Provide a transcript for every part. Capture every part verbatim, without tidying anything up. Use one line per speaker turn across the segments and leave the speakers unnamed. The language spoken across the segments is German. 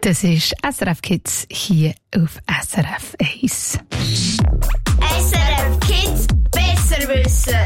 Das ist S R F Kids hier auf S R F eins.
S R F Kids besser wissen.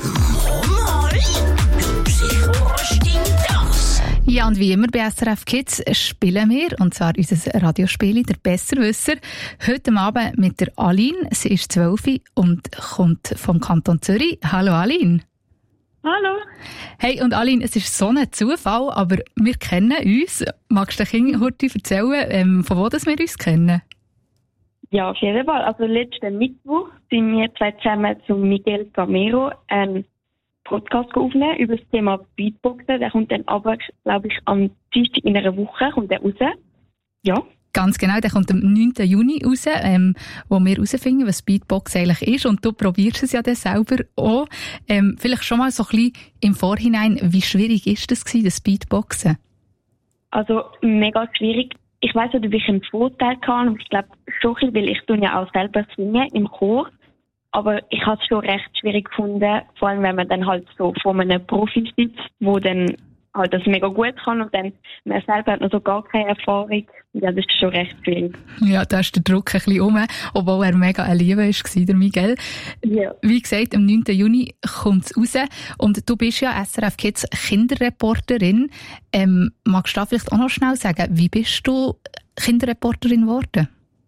Mama, sicher, was stimmt das?
Ja, und wie immer bei S R F Kids spielen wir, und zwar unser Radiospiel «Der Besserwisser». Heute Abend mit der Aline. Sie ist zwölf und kommt vom Kanton Zürich. Hallo Aline.
Hallo.
Hey, und Aline, es ist so ein Zufall, aber wir kennen uns. Magst du den Kindern heute erzählen, ähm, von wo das wir uns kennen?
Ja, auf jeden Fall. Also letzten Mittwoch sind wir zwei zusammen zu Miguel Gamero einen Podcast aufnehmen über das Thema Beatboxen. Der kommt dann aber, glaube ich, am Dienstag in einer Woche kommt der raus. Ja.
Ganz genau, der kommt am neunten Juni raus, ähm, wo wir herausfinden, was Beatbox eigentlich ist. Und du probierst es ja dann selber auch. Ähm, vielleicht schon mal so ein bisschen im Vorhinein, wie schwierig ist das gewesen, das Beatboxen?
Also mega schwierig. Ich weiss nicht, ob ich einen Vorteil kann, aber ich glaube schon ein bisschen, weil ich tue ja auch selber singen im Chor. Aber ich habe es schon recht schwierig gefunden, vor allem wenn man dann halt so vor einem Profi sitzt, wo dann halt das mega gut kann und dann man selber hat noch so gar keine Erfahrung. Ja, das ist schon recht schwierig.
Ja, da ist der Druck ein bisschen rum, obwohl er mega ein Liebe war, der Miguel.
Ja.
Wie gesagt, am neunten Juni kommt es raus und du bist ja S R F Kids Kinderreporterin. Ähm, magst du da vielleicht auch noch schnell sagen, wie bist du Kinderreporterin geworden?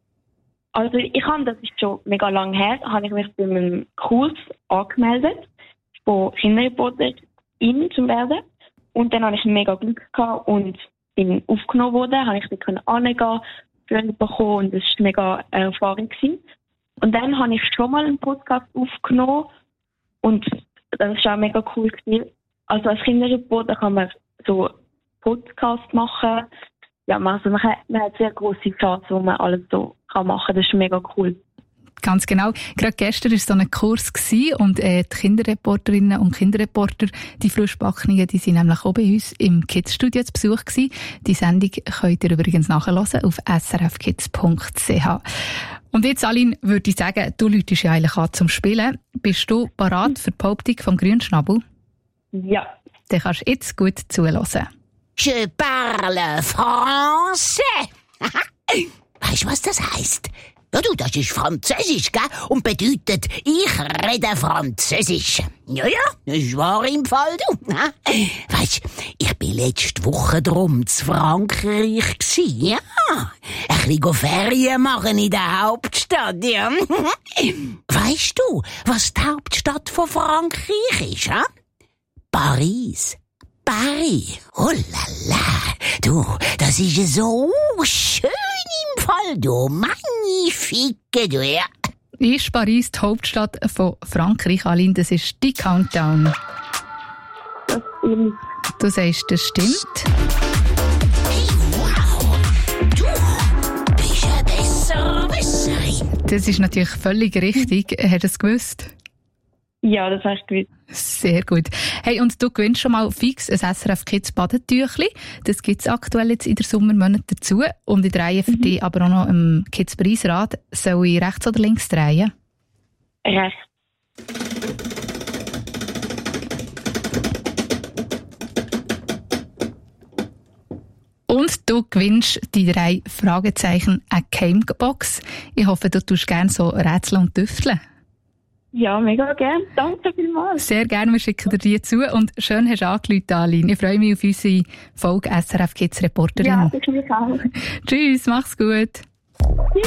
Also ich habe, das ist schon mega lange her, habe ich mich bei einem Kurs angemeldet, von Kinderreporterin zu werden. Und dann habe ich mega Glück gehabt und bin aufgenommen worden, habe ich dort angehen, Freunde bekommen und das war mega eine Erfahrung gewesen. Und dann habe ich schon mal einen Podcast aufgenommen und das war auch mega cool gewesen. Also als Kinderreporter kann man so Podcast machen. Ja, also man hat, man hat sehr grosse Chance, wo man alles so kann machen. Das ist mega cool.
Ganz genau. Gerade gestern war so ein Kurs gewesen und äh, die Kinderreporterinnen und Kinderreporter, die Frischbackenen, die sind nämlich auch bei uns im Kids-Studio zu Besuch gewesen. Die Sendung könnt ihr übrigens nachhören auf s r f kids punkt c h. Und jetzt, Aline, würde ich sagen, du läutest ja eigentlich an zum Spielen. Bist du parat für die Behauptung vom Grünschnabel?
Ja.
Dann kannst du jetzt gut zuhören.
Je parle français. Weißt du, was das heisst? Ja, du, das ist Französisch, gell? Und bedeutet, ich rede Französisch. Ja, ja, das ist wahr im Fall, du. Weisst, ich bin letzte Woche drum zu Frankreich gsi, ja. Ein bisschen Ferien machen in der Hauptstadt, ja. Weisst du, was die Hauptstadt von Frankreich ist, ja? Paris. Paris. Oh la la. Du, das ist so schön im Fall, du. Magnifique, du, ja.
Ist Paris die Hauptstadt von Frankreich, Aline? Das ist die Countdown.
Das stimmt.
Du sagst, das stimmt.
Hey, wow. Du bist eine Besserwisserin.
Das ist natürlich völlig richtig. Hast du das gewusst?
Ja, das hast du gewusst.
Sehr gut. Hey, und du gewinnst schon mal fix ein S R F Kids Badetüchli. Das gibt es aktuell jetzt in der Sommermonat dazu. Und in der Reihe für mhm. dich aber auch noch im Kids Preisrad. Soll ich rechts oder links drehen?
Rechts.
Und du gewinnst die drei Fragezeichen eine Gamebox. Ich hoffe, du tust gerne so Rätsel und Tüfteln.
Ja, mega gern. Danke vielmals.
Sehr gerne, wir schicken dir die zu. Und schön hast du angerufen, Aline. Ich freue mich auf unsere Folge S R F Kids Reporterin.
Ja, das ist mich auch.
Tschüss, mach's gut.